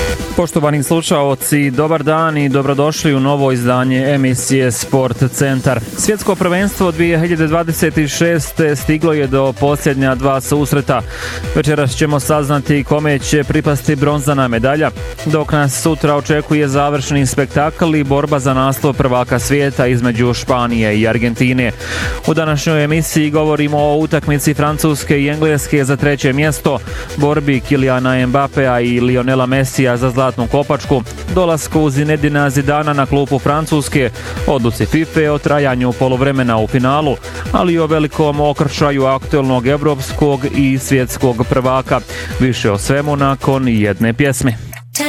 Poštovani slušaoci, dobar dan i dobrodošli u novo izdanje emisije Sport Centar. Svjetsko prvenstvo 2026. stiglo je do posljednja dva susreta. Večeras ćemo saznati kome će pripasti bronzana medalja, dok nas sutra očekuje završni spektakl i borba za naslov prvaka svijeta između Španije i Argentine. U današnjoj emisiji govorimo o utakmici Francuske i Engleske za treće mjesto, borbi Kyliana Mbappéa i Lionela Messija za zlatnu kopačku, dolasku Zinedina Zidana na klupu Francuske, odluci FIFA o trajanju poluvremena u finalu, ali i o velikom okršaju aktuelnog evropskog i svjetskog prvaka. Više o svemu nakon jedne pjesme.